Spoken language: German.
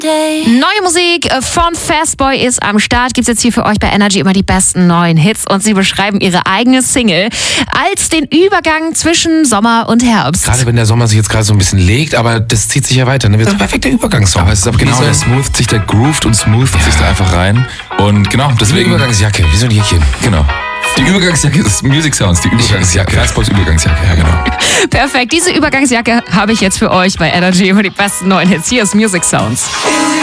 Neue Musik von Fastboy ist am Start. Gibt's jetzt hier für euch bei Energy immer die besten neuen Hits und sie beschreiben ihre eigene Single als den Übergang zwischen Sommer und Herbst. Gerade wenn der Sommer sich jetzt gerade so ein bisschen legt, aber das zieht sich ja weiter. Ne? Das ist ein perfekter Übergangssong. Aber es ist aber genau, der smooth sich, der groovt und smooth sich da einfach rein. Und genau, deswegen. Die Übergangsjacke, wie so ein Jäckchen. Genau. Die Übergangsjacke ist Music Sounds, die Übergangsjacke. Fastboys Übergangsjacke, ja genau. Perfekt, diese Übergangsjacke habe ich jetzt für euch bei Energy über die besten neuen Hits. Hier ist Music Sounds.